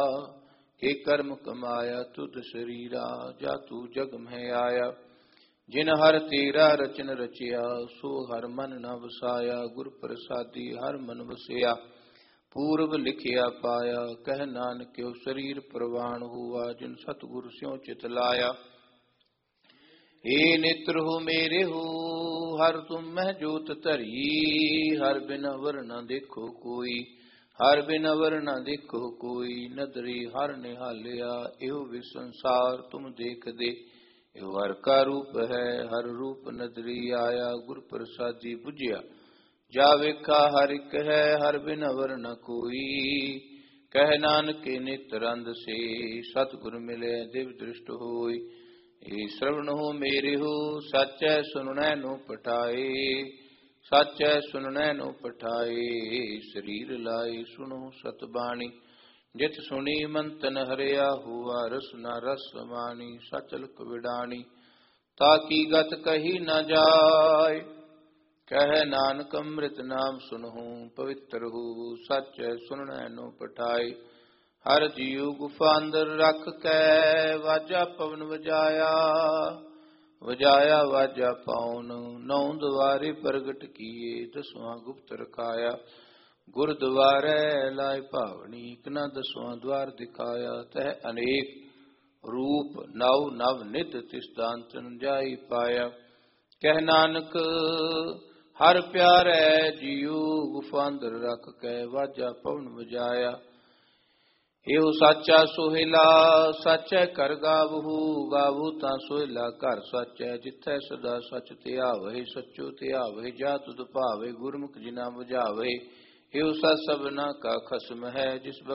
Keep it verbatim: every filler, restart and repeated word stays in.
के कर्म कमाया तुध शरीरा, जा तू जग में आया। जिन हर तेरा रचन रचिया, सो हर मन न वसाया। गुर प्रसादी हर मन वसिया, पूर्व लिखिया पाया। कह नानक क्यों शरीर प्रवाण हुआ, जिन सतगुरु स्यों चित लाया। हे नेत्र हो मेरे हो, हर तुम मह जोत धरी। हर बिन वर न देखो कोई, हर बिन वर न देखो कोई। नदरी हर निहालिया, एहो विस संसार तुम देख दे। एहो हर का रूप है, हर रूप नदरी आया। गुर प्रसादी बुझिया, जा वेखा हर एक है। हर बिन वर न कोई, कह नानक के नेत्र अंध से। सतगुर मिले दिव दृष्ट होई, ए श्रवण हो मेरे हो। सच है सुननै नो पठाए, सच है सुननै नो पठाए। शरीर लाए सुनो सतबाणी, जित सुनी मंतन हरिया हुआ। रस न रस समानी, सचल कविडानी। ताकि गत कही न जाय, कह नानक अमृत नाम सुनहु। पवित्र हो सच है सुननै नो पठाए। हर जीव गुफा अंदर रख कै, वाजा पवन वजाया। वजाया वाजा पाउन, नौ द्वारे प्रगट किए। दसवां गुप्त रखाया, गुर द्वारे लाए भावनी। इकना दसवां द्वार दिखाया। तह अनेक रूप नव नव नित, तिस दांत न जाई पाया। कह नानक हर प्यारे जियो, गुफा अंदर रख कै। वाजा पवन वजाया। एहो साचा सोहेला, सच है कर गावहू। गावहू तां सोहेला कर सच है। जिथै सदा सच ध्यावै, सचो ध्यावै। जा तुध भावे, गुरमुख जिना बुझावे। एहो सत सबना का खसम है, जिस